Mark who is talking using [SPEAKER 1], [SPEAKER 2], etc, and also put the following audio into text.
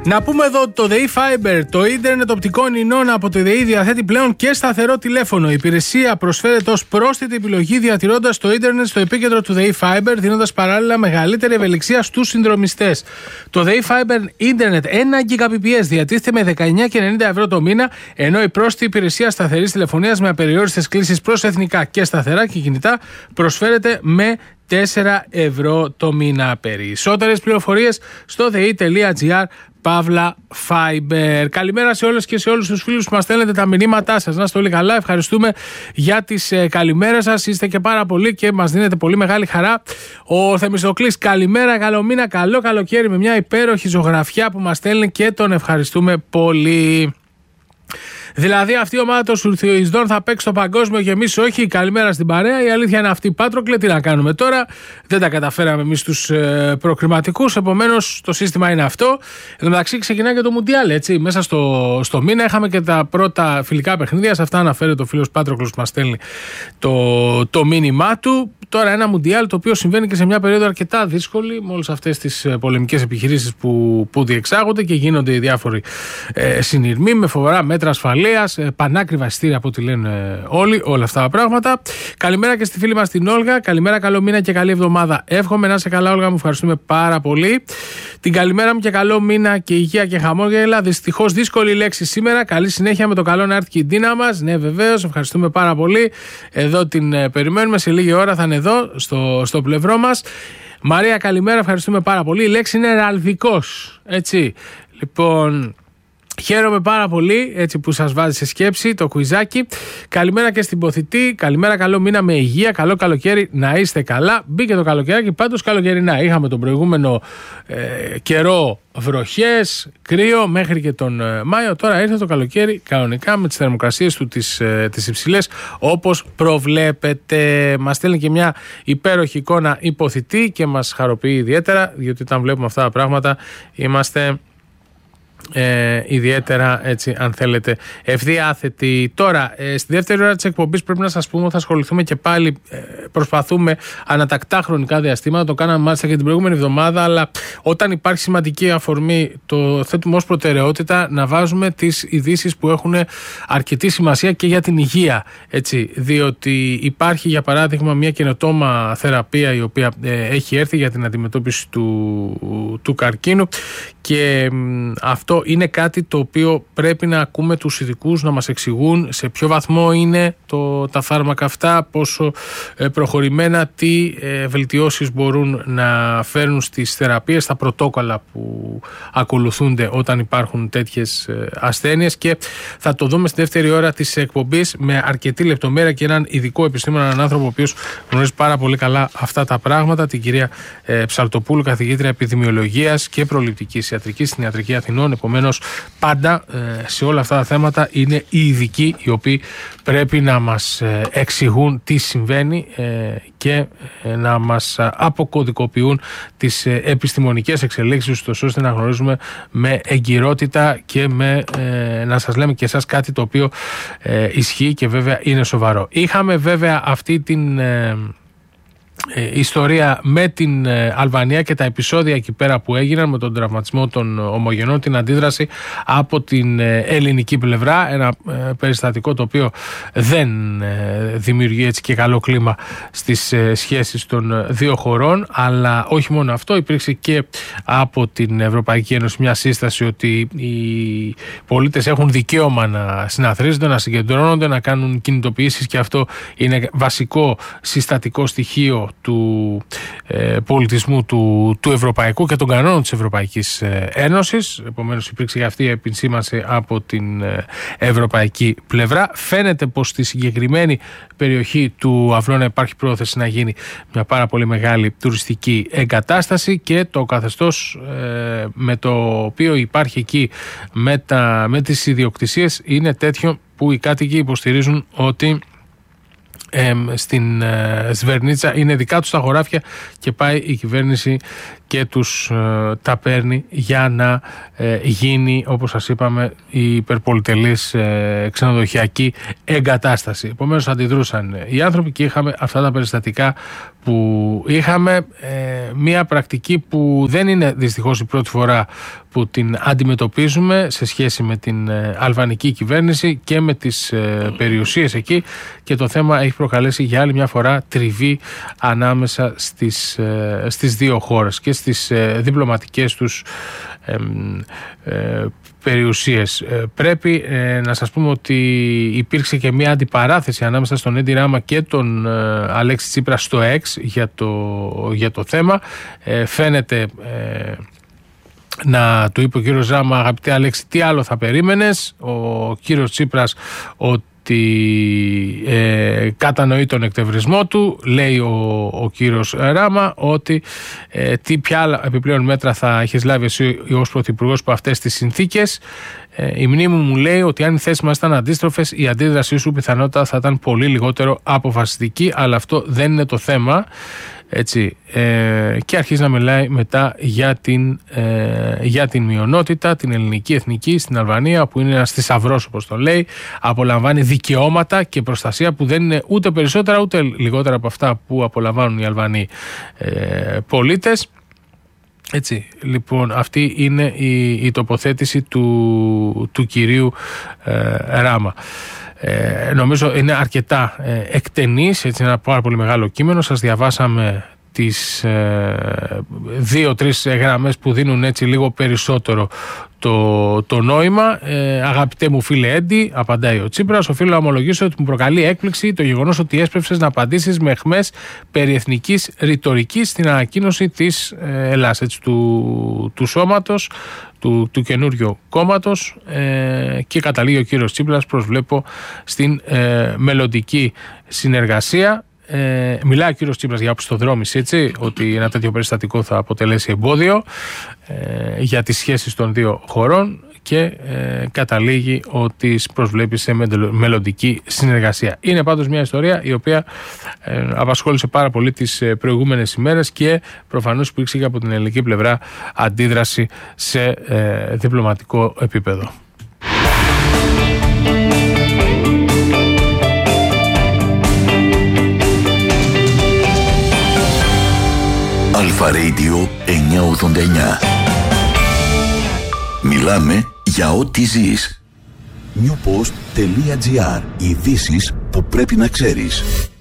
[SPEAKER 1] Να πούμε εδώ το ΔΕΗ Fiber, το ίντερνετ οπτικών ινών από το ΔΕΗ διαθέτει πλέον και σταθερό τηλέφωνο. Η υπηρεσία προσφέρεται ως πρόσθετη επιλογή διατηρώντας το ίντερνετ στο επίκεντρο του ΔΕΗ Fiber, δίνοντας παράλληλα μεγαλύτερη ευελιξία στους συνδρομιστές. Το ΔΕΗ Fiber ίντερνετ 1 Gbps διατίθεται με 19,90 ευρώ το μήνα, ενώ η πρόσθετη υπηρεσία σταθερής τηλεφωνίας με απεριόριστες κλήσεις προς εθνικά και σταθερά και κινητά προσφέρεται με 4 ευρώ το μήνα. Περισσότερες πληροφορίες στο dei.gr Παύλα Fiber. Καλημέρα σε όλες και σε όλους τους φίλους που μας στέλνετε τα μηνύματά σας. Να είστε όλοι καλά. Ευχαριστούμε για τις καλημέρες σας. Είστε και πάρα πολλοί και μας δίνετε πολύ μεγάλη χαρά. Ο Θεμιστοκλής, καλημέρα, καλό μήνα, καλό καλοκαίρι, με μια υπέροχη ζωγραφιά που μας στέλνει και τον ευχαριστούμε πολύ. Δηλαδή, αυτή η ομάδα των Σουρθιοϊσδών θα παίξει στο παγκόσμιο και εμείς όχι. Καλημέρα στην παρέα. Η αλήθεια είναι αυτή. Πάτροκλε, τι να κάνουμε τώρα. Δεν τα καταφέραμε εμείς τους προκριματικούς. Επομένως, το σύστημα είναι αυτό. Εν τω μεταξύ, ξεκινάει και το Μουντιάλ. Έτσι. Μέσα στο μήνα είχαμε και τα πρώτα φιλικά παιχνίδια. Σε αυτά αναφέρεται ο φίλος Πάτροκλος που μας στέλνει το μήνυμά του. Τώρα, ένα Μουντιάλ το οποίο συμβαίνει και σε μια περίοδο αρκετά δύσκολη, με όλες αυτές τις πολεμικές επιχειρήσεις που διεξάγονται και γίνονται οι διάφοροι συνειρμοί με φοβερά μέτρα ασφαλείας, πανάκριβα εισιτήρια από ό,τι λένε όλοι, όλα αυτά τα πράγματα. Καλημέρα και στη φίλη μας την Όλγα. Καλημέρα, καλό μήνα και καλή εβδομάδα. Εύχομαι να είσαι καλά, Όλγα, μου ευχαριστούμε πάρα πολύ. Την καλημέρα μου και καλό μήνα και υγεία και χαμόγελα. Δυστυχώς δύσκολη λέξη σήμερα. Καλή συνέχεια, με το καλό να έρθει και η Ντίνα μας. Ναι, βεβαίως, ευχαριστούμε πάρα πολύ. Εδώ την περιμένουμε. Σε λίγη ώρα θα είναι εδώ στο πλευρό μας. Μαρία, καλημέρα, ευχαριστούμε πάρα πολύ. Η λέξη είναι ραλδικός. Έτσι. Λοιπόν, χαίρομαι πάρα πολύ έτσι που σας βάζει σε σκέψη το κουιζάκι. Καλημέρα και στην Ποθητή. Καλημέρα, καλό μήνα με υγεία. Καλό καλοκαίρι, να είστε καλά. Μπήκε το καλοκαίρι, πάντως καλοκαιρινά. Είχαμε τον προηγούμενο καιρό βροχές, κρύο μέχρι και τον Μάιο. Τώρα ήρθε το καλοκαίρι κανονικά με τις θερμοκρασίες του τις υψηλές όπως προβλέπετε. Μας στέλνει και μια υπέροχη εικόνα η Ποθητή και μας χαροποιεί ιδιαίτερα, διότι όταν βλέπουμε αυτά τα πράγματα είμαστε ιδιαίτερα, έτσι, αν θέλετε, ευδιάθετη. Τώρα, στη δεύτερη ώρα της εκπομπής πρέπει να σας πούμε ότι θα ασχοληθούμε και πάλι, προσπαθούμε ανατακτά χρονικά διαστήματα, το κάναμε μάλιστα και την προηγούμενη εβδομάδα, αλλά όταν υπάρχει σημαντική αφορμή το θέτουμε ως προτεραιότητα να βάζουμε τις ειδήσεις που έχουν αρκετή σημασία και για την υγεία, έτσι, διότι υπάρχει για παράδειγμα μια καινοτόμα θεραπεία η οποία έχει έρθει για την αντιμετώπιση του καρκίνου και αυτό είναι κάτι το οποίο πρέπει να ακούμε τους ειδικούς να μας εξηγούν σε ποιο βαθμό είναι τα φάρμακα αυτά, πόσο προχωρημένα, τι βελτιώσεις μπορούν να φέρουν στις θεραπείες, στα πρωτόκολλα που ακολουθούνται όταν υπάρχουν τέτοιες ασθένειες, και θα το δούμε στη δεύτερη ώρα της εκπομπής με αρκετή λεπτομέρεια και έναν ειδικό επιστήμονα, έναν άνθρωπο ο οποίος γνωρίζει πάρα πολύ καλά αυτά τα πράγματα, την κυρία Ψαλτοπούλου, καθηγήτρια επιδημιολογίας και προληπτικής ιατρικής στην Ιατρική Αθηνών. Επομένως, πάντα σε όλα αυτά τα θέματα είναι οι ειδικοί οι οποίοι πρέπει να μας εξηγούν τι συμβαίνει και να μας αποκωδικοποιούν τις επιστημονικές εξελίξεις, ώστε να γνωρίζουμε με εγκυρότητα και να σας λέμε και εσάς κάτι το οποίο ισχύει και βέβαια είναι σοβαρό. Είχαμε βέβαια αυτή την ιστορία με την Αλβανία και τα επεισόδια εκεί πέρα που έγιναν με τον τραυματισμό των ομογενών, την αντίδραση από την ελληνική πλευρά, ένα περιστατικό το οποίο δεν δημιουργεί έτσι και καλό κλίμα στις σχέσεις των δύο χωρών, αλλά όχι μόνο αυτό, υπήρξε και από την Ευρωπαϊκή Ένωση μια σύσταση ότι οι πολίτες έχουν δικαίωμα να συναθρίζονται, να συγκεντρώνονται, να κάνουν κινητοποιήσεις, και αυτό είναι βασικό συστατικό στοιχείο του πολιτισμού του ευρωπαϊκού και των κανόνων της Ευρωπαϊκής Ένωσης. Επομένως υπήρξε αυτή η επισήμανση από την ευρωπαϊκή πλευρά. Φαίνεται πως στη συγκεκριμένη περιοχή του Αυλώνα υπάρχει πρόθεση να γίνει μια πάρα πολύ μεγάλη τουριστική εγκατάσταση, και το καθεστώς με το οποίο υπάρχει εκεί με τις ιδιοκτησίες είναι τέτοιο που οι κάτοικοι υποστηρίζουν ότι στην Σβερνίτσα είναι δικά τους τα χωράφια και πάει η κυβέρνηση και τους τα παίρνει για να γίνει, όπως σας είπαμε, η υπερπολιτελής ξενοδοχειακή εγκατάσταση. Επομένως αντιδρούσαν οι άνθρωποι και είχαμε αυτά τα περιστατικά που είχαμε, μια πρακτική που δεν είναι δυστυχώς η πρώτη φορά που την αντιμετωπίζουμε σε σχέση με την αλβανική κυβέρνηση και με τις περιουσίες εκεί, και το θέμα έχει προκαλέσει για άλλη μια φορά τριβή ανάμεσα στις δύο χώρες και στις διπλωματικές τους περιουσίες. Πρέπει να σας πούμε ότι υπήρξε και μια αντιπαράθεση ανάμεσα στον Έντι Ράμα και τον Αλέξη Τσίπρα στο ΕΞ για το θέμα. Φαίνεται να του είπε ο κύριος Ράμα, αγαπητέ Αλέξη, τι άλλο θα περίμενες? Ο κύριος Τσίπρας ότι κατανοεί τον εκτευρισμό του. Λέει ο κύριος Ράμα ότι ποια άλλα επιπλέον μέτρα θα έχεις λάβει εσύ ως πρωθυπουργός από αυτές τις συνθήκες? Η μνήμη μου λέει ότι αν οι θέσεις μας ήταν αντίστροφες, η αντίδρασή σου πιθανότατα θα ήταν πολύ λιγότερο αποφασιστική, αλλά αυτό δεν είναι το θέμα. Έτσι, και αρχίζει να μιλάει μετά για την μειονότητα, την ελληνική εθνική στην Αλβανία, που είναι ένας θησαυρός, όπως το λέει. Απολαμβάνει δικαιώματα και προστασία που δεν είναι ούτε περισσότερα ούτε λιγότερα από αυτά που απολαμβάνουν οι Αλβανοί πολίτες. Έτσι, λοιπόν, αυτή είναι η τοποθέτηση του κυρίου Ράμα. Νομίζω είναι αρκετά εκτενής, έτσι, ένα πάρα πολύ μεγάλο κείμενο. Σας διαβάσαμε τις 2-3 γραμμές που δίνουν έτσι λίγο περισσότερο το νόημα. Αγαπητέ μου φίλε Έντι, απαντάει ο Τσίπρας, οφείλω να ομολογήσω ότι μου προκαλεί έκπληξη το γεγονός ότι έσπευσες να απαντήσεις με αιχμές περί εθνικής ρητορικής στην ανακοίνωση της Ελλάς, έτσι, του σώματος, του καινούριου κόμματος, και καταλήγει ο κύριος Τσίπρας, προσβλέπω στην μελλοντική συνεργασία. Μιλάει ο κύριος Τσίπρας για οπισθοδρόμηση, έτσι, ότι ένα τέτοιο περιστατικό θα αποτελέσει εμπόδιο για τις σχέσεις των δύο χωρών, και καταλήγει ότι προσβλέπει σε μελλοντική συνεργασία. Είναι πάντως μια ιστορία η οποία απασχόλησε πάρα πολύ τις προηγούμενες ημέρες, και προφανώς υπήρξε και από την ελληνική πλευρά αντίδραση σε διπλωματικό επίπεδο.
[SPEAKER 2] Αλφα Radio 989. Μιλάμε για ό,τι ζεις. Newpost.gr. Ειδήσεις που πρέπει να ξέρεις.